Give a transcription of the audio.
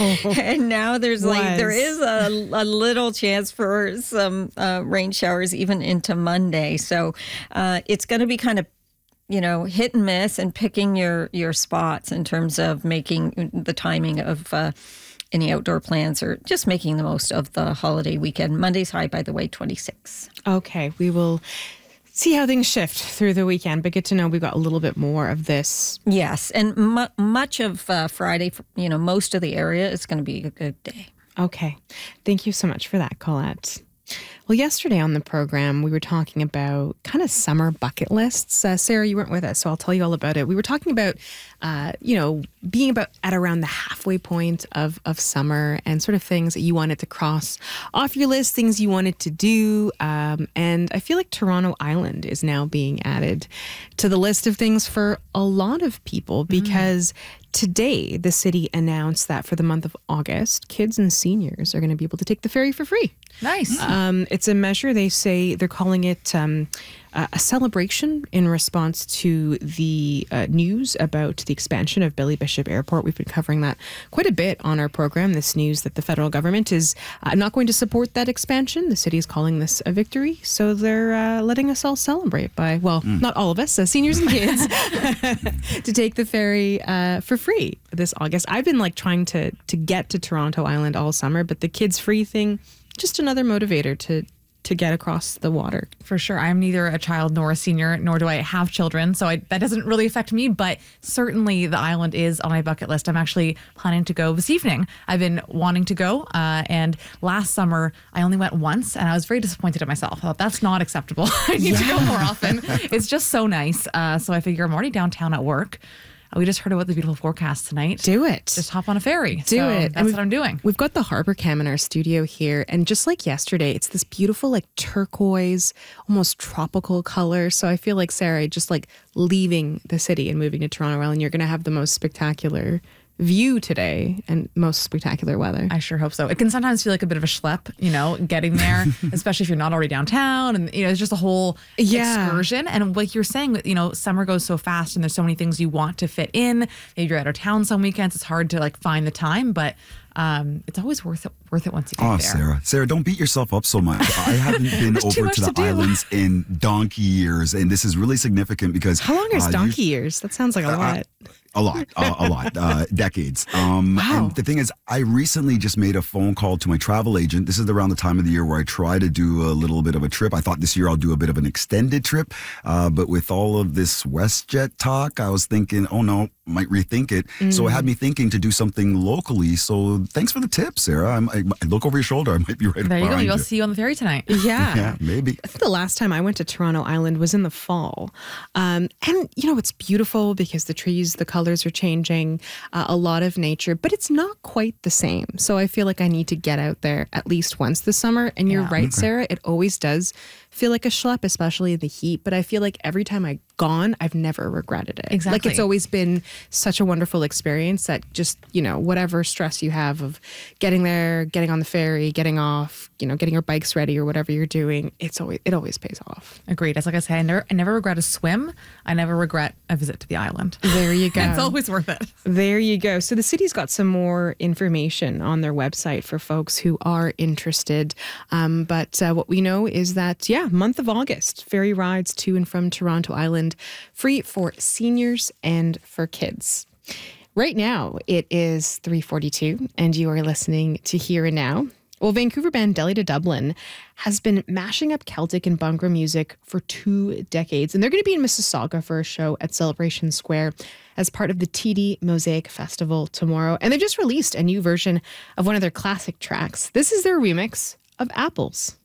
And now there is a little chance for some rain showers even into Monday. So it's going to be kind of hit and miss and picking your spots in terms of making the timing of any outdoor plans or just making the most of the holiday weekend. Monday's high, by the way, 26. Okay, we will see how things shift through the weekend, but good to know we've got a little bit more of this. Yes, and much of Friday, most of the area is going to be a good day. Okay, thank you so much for that, Colette. Well, yesterday on the program, we were talking about kind of summer bucket lists. Sarah, you weren't with us, so I'll tell you all about it. We were talking about, being about at around the halfway point of summer and sort of things that you wanted to cross off your list, things you wanted to do. And I feel like Toronto Island is now being added to the list of things for a lot of people because today the city announced that for the month of August, kids and seniors are going to be able to take the ferry for free. Nice. It's a measure, they say, they're calling it a celebration in response to the news about the expansion of Billy Bishop Airport. We've been covering that quite a bit on our program, this news that the federal government is not going to support that expansion. The city is calling this a victory, so they're letting us all celebrate by, not all of us, seniors and kids, to take the ferry for free this August. I've been trying to get to Toronto Island all summer, but the kids free thing, just another motivator to get across the water. For sure. I'm neither a child nor a senior, nor do I have children, so that doesn't really affect me, but certainly the island is on my bucket list. I'm actually planning to go this evening. I've been wanting to go, and last summer I only went once, and I was very disappointed at myself. I thought, that's not acceptable. I need to go more often. It's just so nice. So I figure I'm already downtown at work. We just heard about the beautiful forecast tonight. Do it. Just hop on a ferry. Do it. That's what I'm doing. We've got the Harbor Cam in our studio here. And just like yesterday, it's this beautiful turquoise, almost tropical color. So I feel like, Sarah, just leaving the city and moving to Toronto Island, you're going to have the most spectacular view today and most spectacular weather. I sure hope so. It can sometimes feel like a bit of a schlep, getting there, especially if you're not already downtown, and it's just a whole excursion. And like you're saying, summer goes so fast and there's so many things you want to fit in. Maybe you're out of town some weekends, it's hard to find the time, but it's always worth it once you get there. Sarah, don't beat yourself up so much. I haven't been over to the islands in donkey years, and this is really significant because how long is donkey years? That sounds like a lot. A lot, decades. Wow. And the thing is, I recently just made a phone call to my travel agent. This is around the time of the year where I try to do a little bit of a trip. I thought this year I'll do a bit of an extended trip. But with all of this WestJet talk, I was thinking, oh no, might rethink it. So it had me thinking to do something locally. So thanks for the tip, Sarah. I look over your shoulder. I might be right there you go. behind I'll see you on the ferry tonight. Yeah. Yeah, maybe. I think the last time I went to Toronto Island was in the fall. And, it's beautiful because the trees, the colors are changing, a lot of nature, but it's not quite the same. So I feel like I need to get out there at least once this summer. And you're right, Sarah, it always does feel like a schlep, especially in the heat. But I feel like every time I've gone, I've never regretted it. Exactly. It's always been such a wonderful experience that just, whatever stress you have of getting there, getting on the ferry, getting off, getting your bikes ready or whatever you're doing, it always pays off. Agreed. As like I say, I never regret a swim. I never regret a visit to the island. There you go. It's always worth it. There you go. So the city's got some more information on their website for folks who are interested. But what we know is that, month of August, ferry rides to and from Toronto Island, free for seniors and for kids. Right now, it is 3:42, and you are listening to Here and Now. Well, Vancouver band Delhi to Dublin has been mashing up Celtic and Bhangra music for 2 decades, and they're going to be in Mississauga for a show at Celebration Square as part of the TD Mosaic Festival tomorrow. And they just released a new version of one of their classic tracks. This is their remix of Apples.